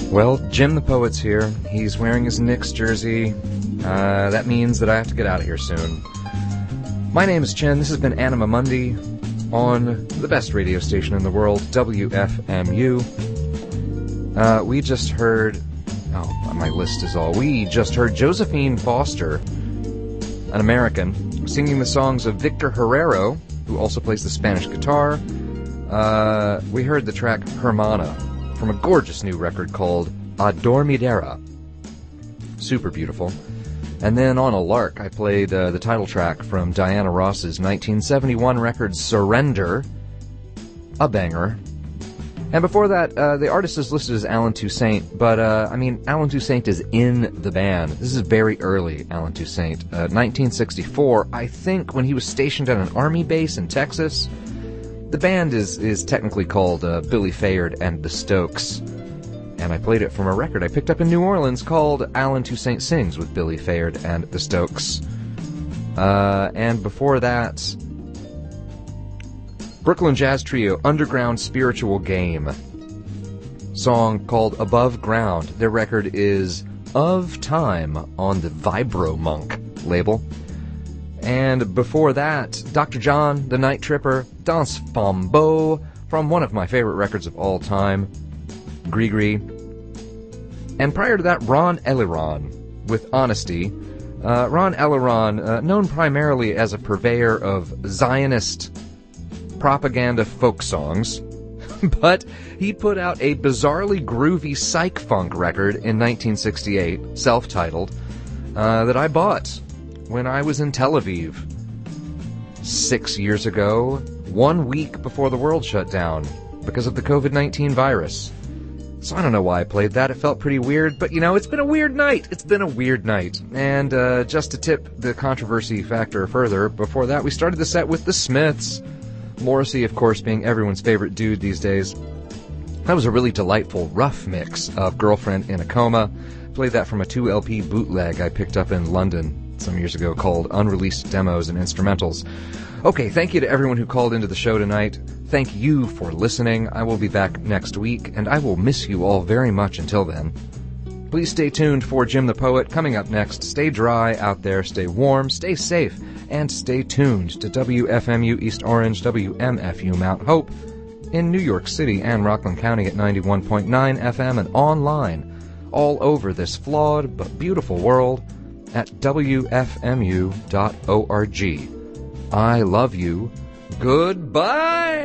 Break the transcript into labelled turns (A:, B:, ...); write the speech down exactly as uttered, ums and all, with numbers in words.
A: Well, Jim the Poet's here. He's wearing his Knicks jersey. Uh, that means that I have to get out of here soon. My name is Chen. This has been Anima Mundi on the best radio station in the world, W F M U. Uh, we just heard... Oh, my list is all... We just heard Josephine Foster, an American, singing the songs of Victor Herrero, who also plays the Spanish guitar. Uh, we heard the track Hermana from a gorgeous new record called A Dormidera. Super beautiful. And then on a lark, I played uh, the title track from Diana Ross's nineteen seventy-one record Surrender, a banger. And before that, uh, the artist is listed as Alan Toussaint, but, uh, I mean, Alan Toussaint is in the band. This is very early Alan Toussaint. Uh, nineteen sixty-four, I think, when he was stationed at an army base in Texas. The band is, is technically called uh, Billy Fayard and the Stokes, and I played it from a record I picked up in New Orleans called Alan Toussaint Sings with Billy Fayard and the Stokes. Uh, and before that, Brooklyn Jazz Trio, Underground Spiritual Game, song called Above Ground. Their record is Of Time on the Vibro Monk label. And before that, Doctor John, the Night Tripper, Danse Flambeau, from one of my favorite records of all time, Grigri. And prior to that, Ron Eliron with Honesty. Uh, Ron Eliron, uh, known primarily as a purveyor of Zionist propaganda folk songs, but he put out a bizarrely groovy psych funk record in nineteen sixty-eight, self-titled, uh, that I bought when I was in Tel Aviv six years ago, one week before the world shut down because of the covid nineteen virus. So I don't know why I played that. It felt pretty weird, but you know, it's been a weird night. It's been a weird night. And uh, just to tip the controversy factor further, before that we started the set with the Smiths. Morrissey, of course, being everyone's favorite dude these days. That was a really delightful, rough mix of Girlfriend in a Coma. Played that from a two L P bootleg I picked up in London some years ago called Unreleased Demos and Instrumentals. Okay, thank you to everyone who called into the show tonight. Thank you for listening. I will be back next week, and I will miss you all very much until then. Please stay tuned for Jim the Poet coming up next. Stay dry out there, stay warm, stay safe, and stay tuned to W F M U East Orange, W M F U Mount Hope in New York City and Rockland County at ninety-one point nine F M and online all over this flawed but beautiful world at W F M U dot org. I love you. Goodbye!